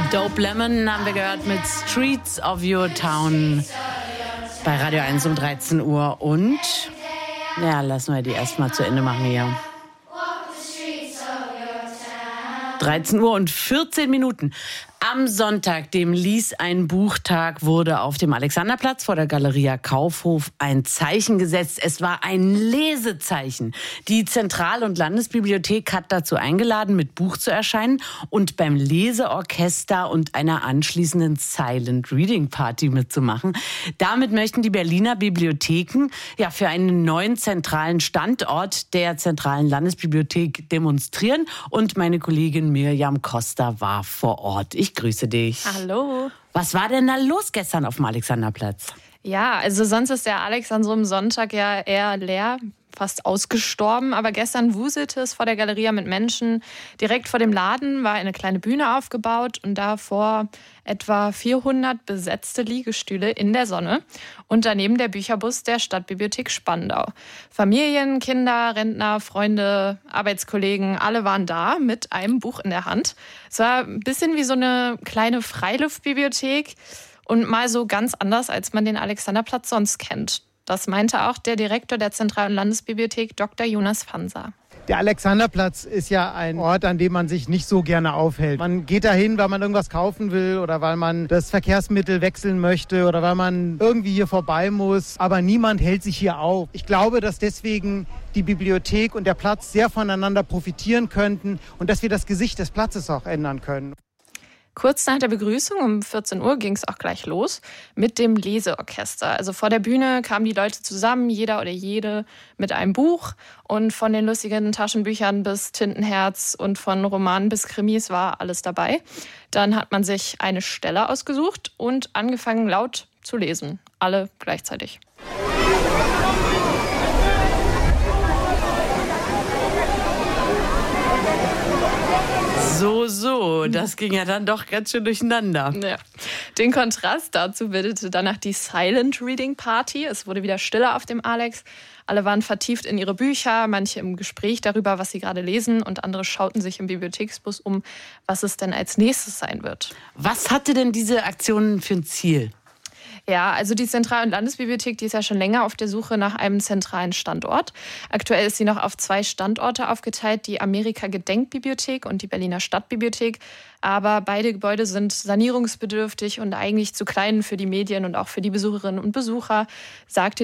Dope Lemon haben wir gehört mit Streets of Your Town bei Radio 1 um 13 Uhr. Und ja, lassen wir die erstmal zu Ende machen hier. 13 Uhr und 14 Minuten. Am Sonntag, dem Lies-ein-Buchtag, wurde auf dem Alexanderplatz vor der Galeria Kaufhof ein Zeichen gesetzt. Es war ein Lesezeichen. Die Zentral- und Landesbibliothek hat dazu eingeladen, mit Buch zu erscheinen und beim Leseorchester und einer anschließenden Silent Reading Party mitzumachen. Damit möchten die Berliner Bibliotheken ja für einen neuen zentralen Standort der Zentralen Landesbibliothek demonstrieren. Und meine Kollegin Mirjam Costa war vor Ort. Ich grüße dich. Hallo. Was war denn da los gestern auf dem Alexanderplatz? Ja, also sonst ist der Alex an so einem Sonntag ja eher leer, fast ausgestorben. Aber gestern wuselte es vor der Galeria mit Menschen. Direkt vor dem Laden war eine kleine Bühne aufgebaut und davor etwa 400 besetzte Liegestühle in der Sonne und daneben der Bücherbus der Stadtbibliothek Spandau. Familien, Kinder, Rentner, Freunde, Arbeitskollegen, alle waren da mit einem Buch in der Hand. Es war ein bisschen wie so eine kleine Freiluftbibliothek und mal so ganz anders, als man den Alexanderplatz sonst kennt. Das meinte auch der Direktor der Zentral- und Landesbibliothek, Dr. Jonas Fanser. Der Alexanderplatz ist ja ein Ort, an dem man sich nicht so gerne aufhält. Man geht dahin, weil man irgendwas kaufen will oder weil man das Verkehrsmittel wechseln möchte oder weil man irgendwie hier vorbei muss. Aber niemand hält sich hier auf. Ich glaube, dass deswegen die Bibliothek und der Platz sehr voneinander profitieren könnten und dass wir das Gesicht des Platzes auch ändern können. Kurz nach der Begrüßung um 14 Uhr ging es auch gleich los mit dem Leseorchester. Also vor der Bühne kamen die Leute zusammen, jeder oder jede mit einem Buch. Und von den lustigen Taschenbüchern bis Tintenherz und von Romanen bis Krimis war alles dabei. Dann hat man sich eine Stelle ausgesucht und angefangen laut zu lesen. Alle gleichzeitig. So, das ging ja dann doch ganz schön durcheinander. Ja. Den Kontrast dazu bildete danach die Silent Reading Party. Es wurde wieder stiller auf dem Alex. Alle waren vertieft in ihre Bücher, manche im Gespräch darüber, was sie gerade lesen und andere schauten sich im Bibliotheksbus um, was es denn als nächstes sein wird. Was hatte denn diese Aktion für ein Ziel? Ja, also die Zentral- und Landesbibliothek, die ist ja schon länger auf der Suche nach einem zentralen Standort. Aktuell ist sie noch auf 2 Standorte aufgeteilt, die Amerika-Gedenkbibliothek und die Berliner Stadtbibliothek. Aber beide Gebäude sind sanierungsbedürftig und eigentlich zu klein für die Medien und auch für die Besucherinnen und Besucher, sagte